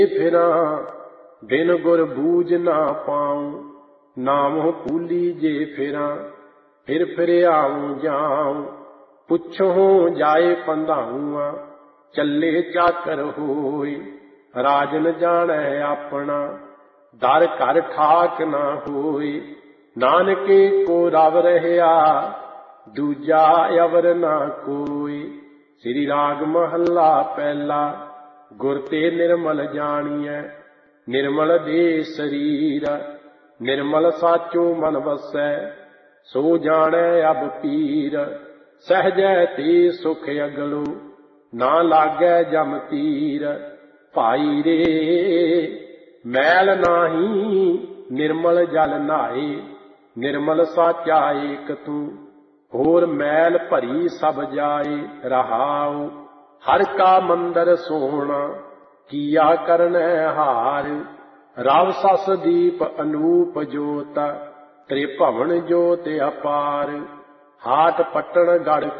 फिरा बिन गुर बूझ ना पाऊं, नामों भूली जे फिरा फिर आऊं जाऊं। पुछहूं जाए पंधाऊआ, चले चाकर होई, राजन जाने अपना, दर घर ठाक ना होई। नानके को रव रहया, दूजा अवर ना कोई। श्री राग महला पहला, गुर ते निर्मल जानिए, निर्मल दे शरीर, निर्मल साचो मन बसै, सो जाने अब पीर। सहजै ते सुख अगलो, ना लागै जम तीर। भाई रे मैल नाही, निर्मल जल नहाए, निर्मल साचा एक तू। होर मैल भरी सब जाए, रहाओ हर का मंदर सोना, किया करनै हार। रव सस दीप अनूप जोत, त्रिभवन ज्योत अपार। हाट पट्टन गढ़